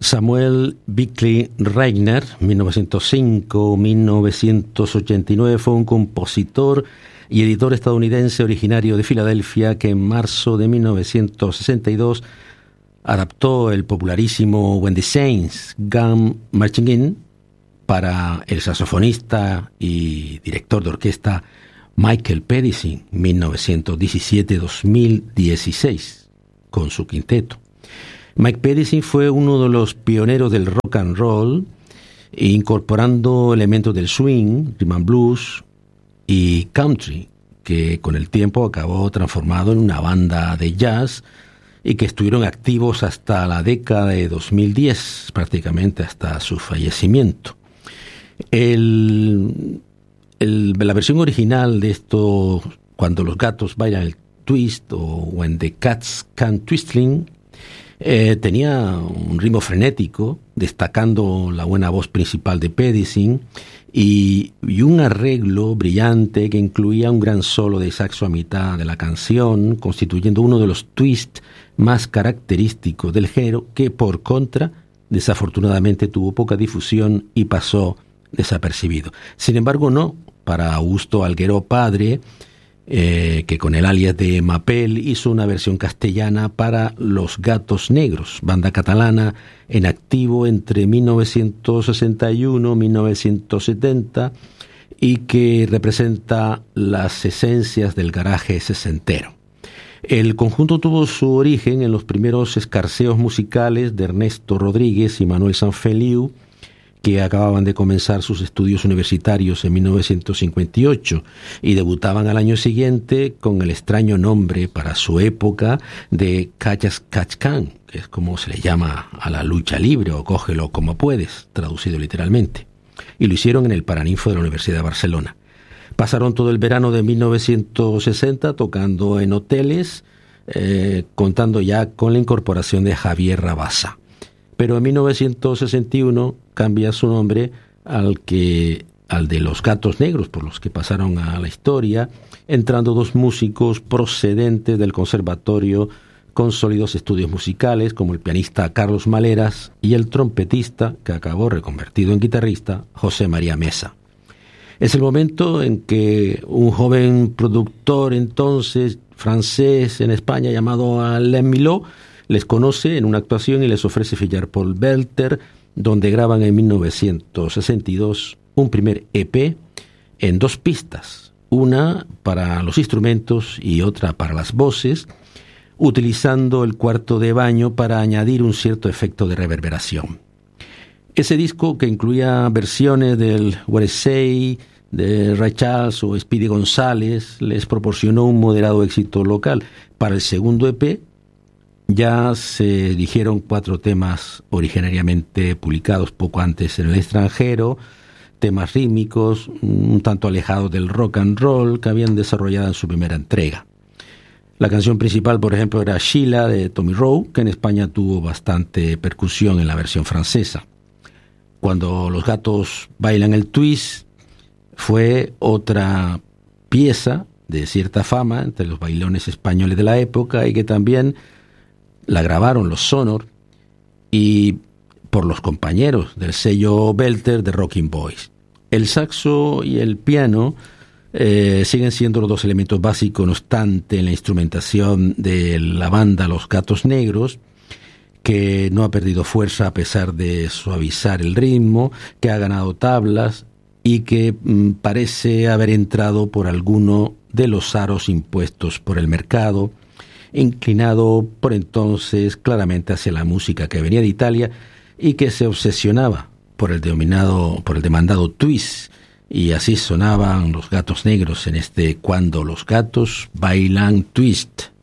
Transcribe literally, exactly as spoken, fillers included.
Samuel Bickley Reigner, mil novecientos cinco a mil novecientos ochenta y nueve, fue un compositor y editor estadounidense originario de Filadelfia que en marzo de mil novecientos sesenta y dos adaptó el popularísimo When the Saints Come Marching In para el saxofonista y director de orquesta Michael Pedersen, mil novecientos diecisiete a dos mil dieciséis, con su quinteto. Mike Pedersen fue uno de los pioneros del rock and roll, incorporando elementos del swing, rhythm and blues y country, que con el tiempo acabó transformado en una banda de jazz y que estuvieron activos hasta la década de dos mil diez, prácticamente hasta su fallecimiento. El, el, la versión original de esto, Cuando los gatos bailan el twist, o When the Cats Come Twistling, Eh, tenía un ritmo frenético, destacando la buena voz principal de Pedersen y, y un arreglo brillante que incluía un gran solo de saxo a mitad de la canción, constituyendo uno de los twists más característicos del género, que por contra, desafortunadamente tuvo poca difusión y pasó desapercibido. Sin embargo, no para Augusto Algueró padre, Eh, que con el alias de Mapel hizo una versión castellana para Los Gatos Negros, banda catalana en activo entre mil novecientos sesenta y uno y mil novecientos setenta y que representa las esencias del garaje sesentero. El conjunto tuvo su origen en los primeros escarceos musicales de Ernesto Rodríguez y Manuel Sanfeliu, que acababan de comenzar sus estudios universitarios en mil novecientos cincuenta y ocho y debutaban al año siguiente con el extraño nombre para su época de Cachascachcan, que es como se le llama a la lucha libre, o cógelo como puedes, traducido literalmente. Y lo hicieron en el Paraninfo de la Universidad de Barcelona. Pasaron todo el verano de mil novecientos sesenta tocando en hoteles, eh, contando ya con la incorporación de Javier Rabasa. Pero en mil novecientos sesenta y uno cambia su nombre al que al de Los Gatos Negros, por los que pasaron a la historia, entrando dos músicos procedentes del conservatorio con sólidos estudios musicales, como el pianista Carlos Maleras y el trompetista, que acabó reconvertido en guitarrista, José María Mesa. Es el momento en que un joven productor entonces francés en España llamado Alain Milot les conoce en una actuación y les ofrece fichar por Belter, donde graban en mil novecientos sesenta y dos un primer E P en dos pistas, una para los instrumentos y otra para las voces, utilizando el cuarto de baño para añadir un cierto efecto de reverberación. Ese disco, que incluía versiones del What I Say, de Ray Charles o Speedy González, les proporcionó un moderado éxito local. Para el segundo E P ya se eligieron cuatro temas originariamente publicados poco antes en el extranjero, temas rítmicos, un tanto alejados del rock and roll que habían desarrollado en su primera entrega. La canción principal, por ejemplo, era Sheila de Tommy Rowe, que en España tuvo bastante percusión en la versión francesa. Cuando los gatos bailan el twist fue otra pieza de cierta fama entre los bailones españoles de la época y que también la grabaron los Sonor y por los compañeros del sello Belter de Rocking Boys. El saxo y el piano eh, siguen siendo los dos elementos básicos, no obstante, en la instrumentación de la banda Los Gatos Negros, que no ha perdido fuerza a pesar de suavizar el ritmo, que ha ganado tablas y que mm, parece haber entrado por alguno de los aros impuestos por el mercado, inclinado por entonces claramente hacia la música que venía de Italia y que se obsesionaba por el denominado, por el demandado twist, y así sonaban Los Gatos Negros en este Cuando los gatos bailan twist.